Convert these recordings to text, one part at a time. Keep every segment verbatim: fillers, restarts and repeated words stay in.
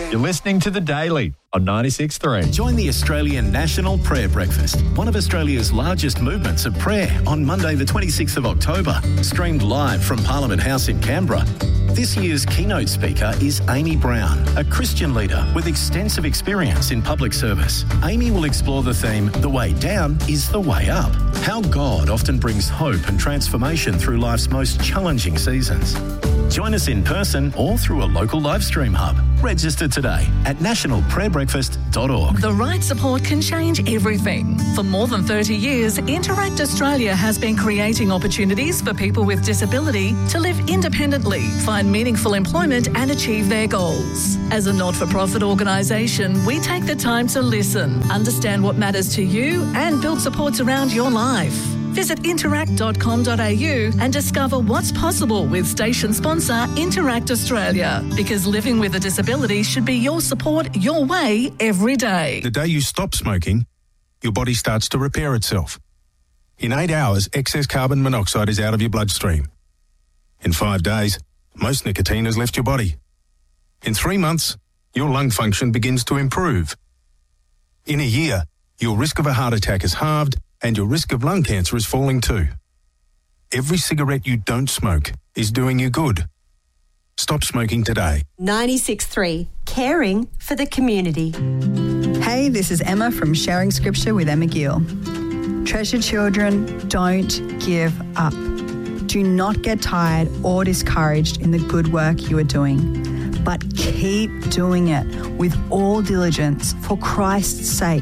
You're listening to The Daily on ninety-six point three. Join the Australian National Prayer Breakfast, one of Australia's largest movements of prayer, on Monday the twenty-sixth of October, streamed live from Parliament House in Canberra. This year's keynote speaker is Amy Brown, a Christian leader with extensive experience in public service. Amy will explore the theme, The Way Down is the Way Up, how God often brings hope and transformation through life's most challenging seasons. Join us in person or through a local live stream hub. Register today at national prayer breakfast dot org. The right support can change everything. For more than thirty years, Interact Australia has been creating opportunities for people with disability to live independently, find meaningful employment and achieve their goals. As a not-for-profit organisation, we take the time to listen, understand what matters to you and build supports around your life. Visit interact dot com dot a u and discover what's possible with station sponsor Interact Australia. Because living with a disability should be your support, your way, every day. The day you stop smoking, your body starts to repair itself. In eight hours, excess carbon monoxide is out of your bloodstream. In five days, most nicotine has left your body. In three months, your lung function begins to improve. In a year, your risk of a heart attack is halved and your risk of lung cancer is falling too. Every cigarette you don't smoke is doing you good. Stop smoking today. ninety-six point three, caring for the community. Hey, this is Emma from Sharing Scripture with Emma Gill. Treasure children, don't give up. Do not get tired or discouraged in the good work you are doing, but keep doing it with all diligence for Christ's sake.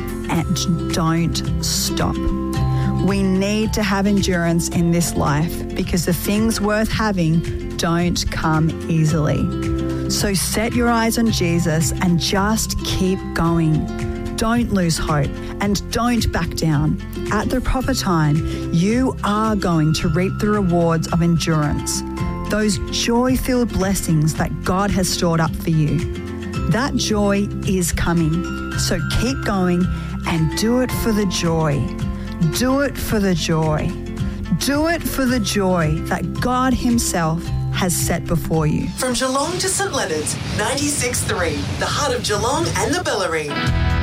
And don't stop. We need to have endurance in this life because the things worth having don't come easily. So set your eyes on Jesus and just keep going. Don't lose hope and don't back down. At the proper time, you are going to reap the rewards of endurance, those joy-filled blessings that God has stored up for you. That joy is coming. So keep going and do it for the joy. Do it for the joy. Do it for the joy that God Himself has set before you. From Geelong to St Leonards, ninety-six point three, the heart of Geelong and the Bellarine.